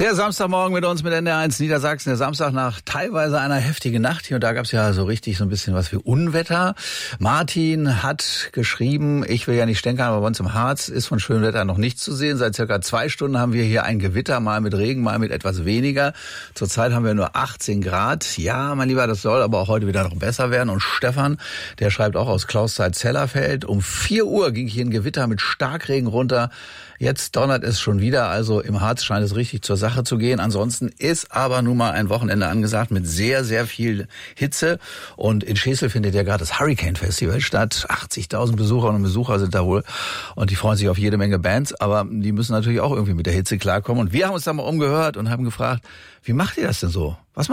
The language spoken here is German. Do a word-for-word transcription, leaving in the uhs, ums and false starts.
Der Samstagmorgen mit uns mit N D R eins Niedersachsen. Der Samstag nach teilweise einer heftigen Nacht. Hier und da gab es ja so richtig so ein bisschen was wie Unwetter. Martin hat geschrieben, ich will ja nicht stänkern, aber bei uns im Harz ist von schönem Wetter noch nichts zu sehen. Seit circa zwei Stunden haben wir hier ein Gewitter, mal mit Regen, mal mit etwas weniger. Zurzeit haben wir nur achtzehn Grad. Ja, mein Lieber, das soll aber auch heute wieder noch besser werden. Und Stefan, der schreibt auch aus Klauszeit-Zellerfeld, um vier Uhr ging hier ein Gewitter mit Starkregen runter. Jetzt donnert es schon wieder, also im Harz scheint es richtig zur Sache zu gehen. Ansonsten ist aber nun mal ein Wochenende angesagt mit sehr, sehr viel Hitze. Und in Schesel findet ja gerade das Hurricane Festival statt. achtzigtausend Besucherinnen und Besucher sind da wohl. Und die freuen sich auf jede Menge Bands. Aber die müssen natürlich auch irgendwie mit der Hitze klarkommen. Und wir haben uns da mal umgehört und haben gefragt, wie macht ihr das denn so? Was macht